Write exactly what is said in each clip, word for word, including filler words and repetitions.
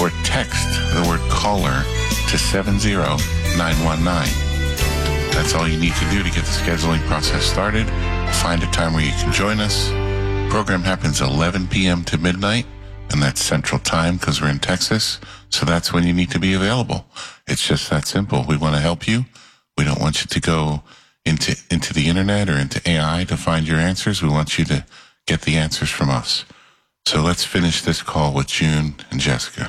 or text the word caller to seven zero nine one nine. That's all you need to do to get the scheduling process started. Find a time where you can join us. Program happens eleven p.m. to midnight, and that's Central Time because we're in Texas. So that's when you need to be available. It's just that simple. We want to help you. We don't want you to go into into the internet or into A I to find your answers. We want you to get the answers from us. So let's finish this call with June and Jessica.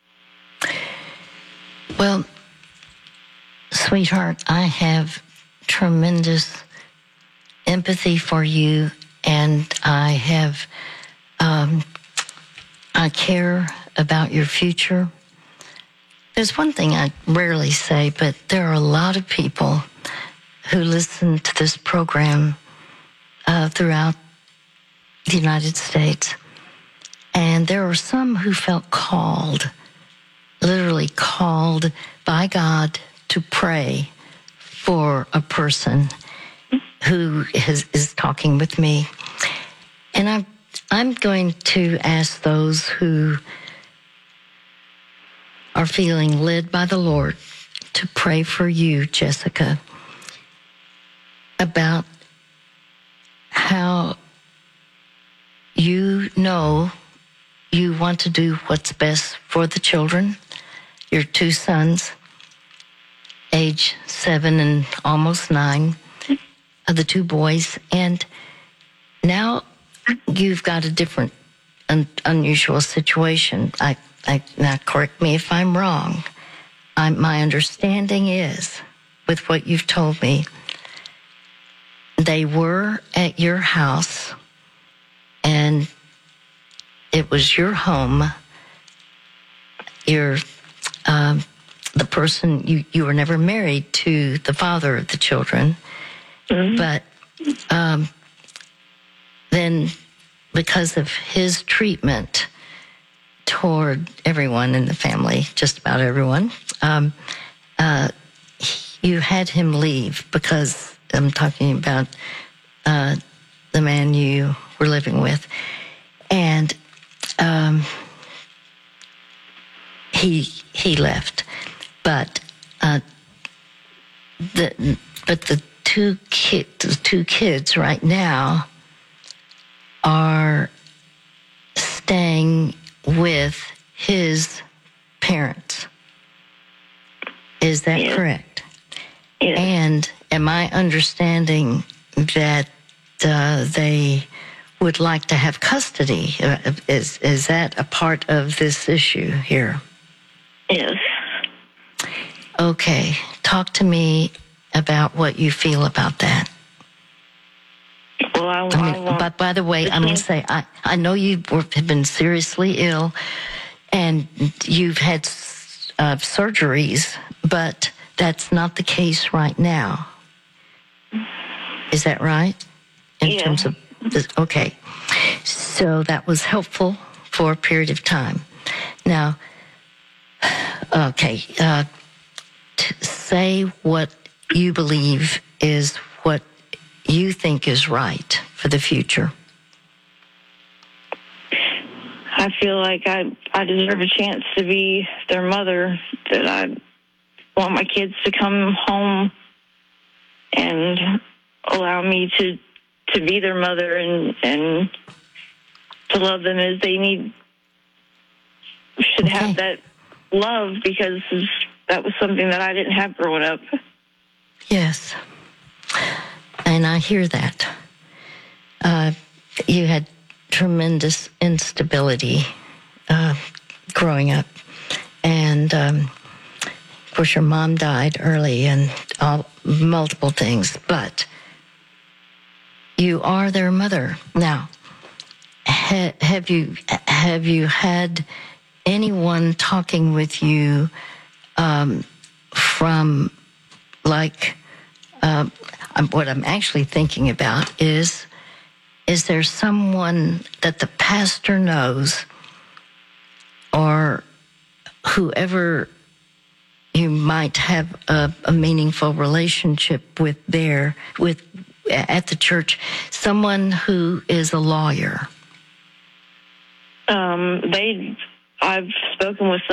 Well, sweetheart, I have tremendous empathy for you, and I have, um, I care about your future. There's one thing I rarely say, but there are a lot of people who listen to this program uh, throughout the United States, and there are some who felt called, literally called by God to pray for a person who is, is talking with me. And I'm, I'm going to ask those who are feeling led by the Lord to pray for you, Jessica, about how you know you want to do what's best for the children, your two sons, age seven and almost nine, of the two boys. And now you've got a different, un- unusual situation. I, I, now correct me if I'm wrong. I, my understanding is, with what you've told me, they were at your house and it was your home. Your, um, the person, you, you were never married to the father of the children. Mm-hmm. But um, then because of his treatment toward everyone in the family, just about everyone, um, uh, you had him leave because I'm talking about uh, the man you were living with. And um, he he left. But uh, the but the two kids, the two kids right now are staying with his parents. Is that yes. correct? Yes. And am I understanding that uh, they would like to have custody? Uh, is is that a part of this issue here? Yes. Okay. Talk to me about what you feel about that. Well, I, I mean, I want but by the way, I'm going to say, I, I know you were, have been seriously ill and you've had uh, surgeries, but that's not the case right now. Is that right? In yeah. terms of this, okay. So that was helpful for a period of time. Now, okay, uh, to say what you believe is what you think is right for the future. I feel like I, I deserve a chance to be their mother, that I want my kids to come home and allow me to, to be their mother and, and to love them as they need, should Okay. have that love, because that was something that I didn't have growing up. Yes. And I hear that. Uh, you had tremendous instability uh, growing up. And, um, of course, your mom died early and all, multiple things. But you are their mother. Now, ha- have you have you had anyone talking with you um, from, like, uh, what I'm actually thinking about is, is there someone that the pastor knows or whoever you might have a, a meaningful relationship with there, with at the church, someone who is a lawyer? Um, they, I've spoken with